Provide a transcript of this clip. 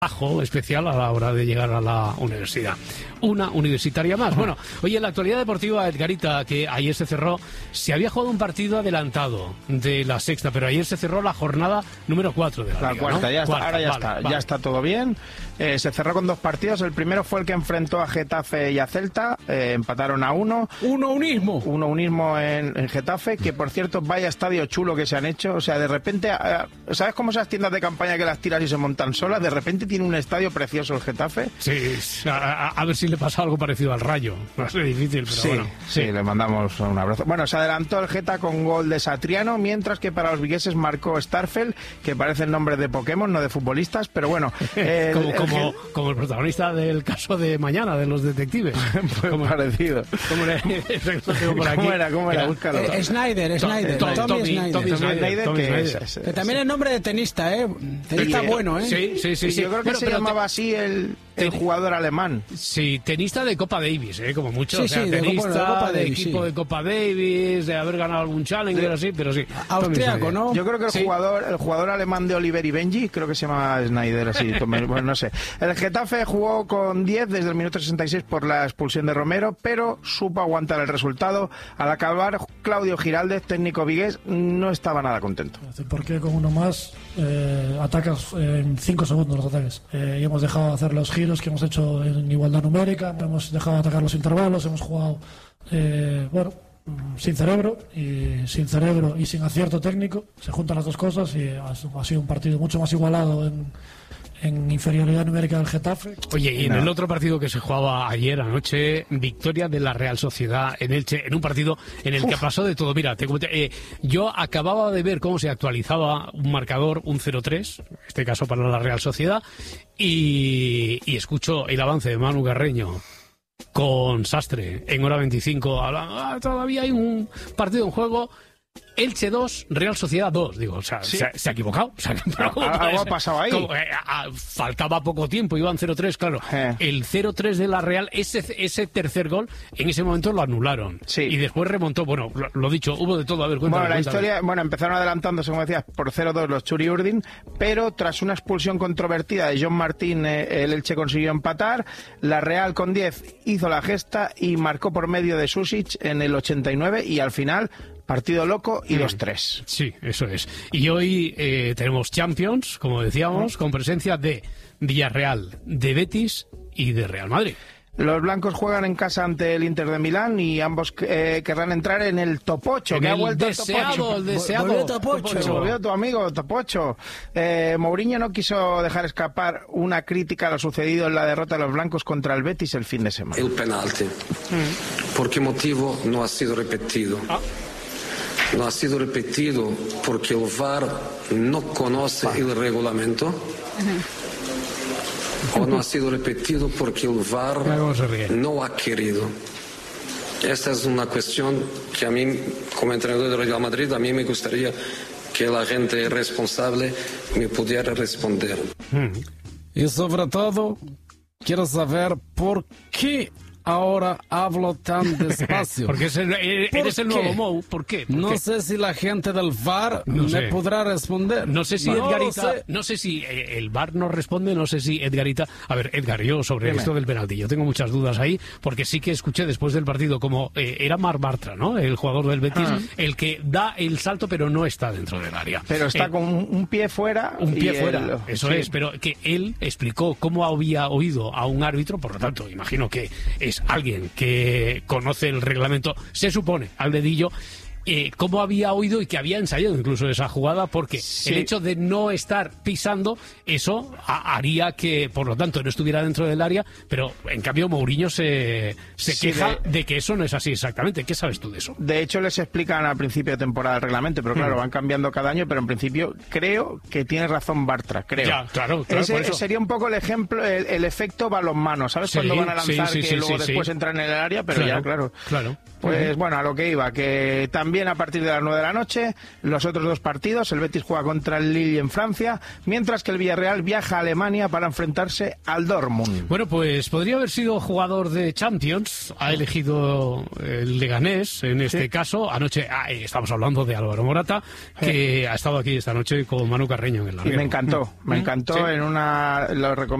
especial a la hora de llegar a la universidad. Una universitaria más. Bueno, oye, en la actualidad deportiva, Edgarita, que ayer se cerró, se había jugado un partido adelantado de la sexta, pero ayer se cerró la jornada número 4 de la Liga, cuarta, ¿no? ya está, Cuarta, ahora ya vale, está, vale. ya está todo bien. Se cerró con 2 partidos. El primero fue el que enfrentó a Getafe y a Celta. Empataron a 1. Uno unismo en Getafe, que por cierto, vaya estadio chulo que se han hecho. O sea, de repente, ¿sabes cómo esas tiendas de campaña que las tiras y se montan solas? De repente tiene un estadio precioso el Getafe. Sí, a ver si le pasa algo parecido al Rayo. Va a ser difícil, pero sí, bueno. Sí, le mandamos un abrazo. Bueno, se adelantó el Geta con gol de Satriano, mientras que para los vigueses marcó Starfelt, que parece el nombre de Pokémon, no de futbolistas, pero bueno. Como el protagonista del caso de mañana, de los detectives. Pues parecido. ¿Cómo era? Búscalo. Snyder. Tommy Snyder, que también es nombre de tenista, ¿eh? Tenista bueno, ¿eh? Sí. Yo creo que se llamaba así el jugador alemán. Sí, tenista de Copa Davis, como mucho. Sí, o sea, sí, tenista de equipo sí. de Copa Davis, de haber ganado algún Challenger así, pero sí. Austriaco, ¿no? Yo creo que el jugador alemán de Oliver y Benji, creo que se llama Snyder, así. Bueno, no sé. El Getafe jugó con 10 desde el minuto 66 por la expulsión de Romero, pero supo aguantar el resultado. Al acabar, Claudio Giraldez, técnico vigués, no estaba nada contento. ¿Por qué con uno más atacas en 5 segundos los ataques? Y hemos dejado de hacer los giros que hemos hecho en igualdad numérica, hemos dejado de atacar los intervalos, hemos jugado sin cerebro y sin acierto técnico. Se juntan las dos cosas y ha sido un partido mucho más igualado en inferioridad numérica del Getafe. Oye, y en el otro partido que se jugaba ayer anoche, victoria de la Real Sociedad en Elche, en un partido en el que pasó de todo. Mira, yo acababa de ver cómo se actualizaba un marcador, un 0-3, en este caso para la Real Sociedad, y escucho el avance de Manu Carreño con Sastre en hora 25, hablando, todavía hay un partido en juego. Elche 2, Real Sociedad 2. Digo, o sea, sí. se ha equivocado. Algo ha pasado ahí. Faltaba poco tiempo, iban 0-3, claro. El 0-3 de la Real, ese tercer gol, en ese momento lo anularon. Sí. Y después remontó. Bueno, lo dicho, hubo de todo. A ver, cuéntame. Bueno, la historia, empezaron adelantándose, como decías, por 0-2 los Churi Urdin, pero tras una expulsión controvertida de John Martín, el Elche consiguió empatar. La Real con 10 hizo la gesta y marcó por medio de Susic en el 89 y al final partido loco y 2-3. Sí, eso es. Y hoy tenemos Champions, como decíamos, con presencia de Villarreal, de Betis y de Real Madrid. Los blancos juegan en casa ante el Inter de Milán y ambos querrán entrar en el top 8, que ha vuelto el deseado. Volvió tu amigo Topocho. Mourinho no quiso dejar escapar una crítica a lo sucedido en la derrota de los blancos contra el Betis el fin de semana. El penalti. ¿Por qué motivo no ha sido repetido? No ha sido repetido porque el VAR no conoce el reglamento. O no ha sido repetido porque el VAR no ha querido. Esta es una cuestión que a mí, como entrenador de Real Madrid, a mí me gustaría que la gente responsable me pudiera responder. Y sobre todo, quiero saber por qué ahora hablo tan despacio. Porque eres el nuevo Mou. ¿Por qué? No sé si la gente del VAR me podrá responder. No sé si Edgarita, no sé si el VAR nos responde, no sé si Edgarita. A ver, Edgar, yo sobre esto del penalti, yo tengo muchas dudas ahí, porque sí que escuché después del partido como era Marc Bartra, ¿no? El jugador del Betis, el que da el salto pero no está dentro del área. Pero está con un pie fuera. Eso es, pero que él explicó cómo había oído a un árbitro, por lo tanto, imagino que es alguien que conoce el reglamento, se supone, al dedillo, cómo había oído y que había ensayado incluso esa jugada, porque el hecho de no estar pisando, eso haría que, por lo tanto, no estuviera dentro del área, pero en cambio Mourinho se queja de que eso no es así exactamente. ¿Qué sabes tú de eso? De hecho, les explican al principio de temporada el reglamento, pero claro, van cambiando cada año, pero en principio creo que tiene razón Bartra, creo. Ya, claro, ese sería un poco el ejemplo, el efecto balonmano, ¿sabes? Cuando van a lanzar, que luego después entran en el área, pero claro. Pues bueno, a lo que iba, que también a partir de las 9 de la noche, los otros dos partidos, el Betis juega contra el Lille en Francia, mientras que el Villarreal viaja a Alemania para enfrentarse al Dortmund. Bueno, pues podría haber sido jugador de Champions, ha elegido el Leganés, en este caso. Anoche estamos hablando de Álvaro Morata, que ha estado aquí esta noche con Manu Carreño en el larguero. Y me encantó, en una... Lo recomiendo.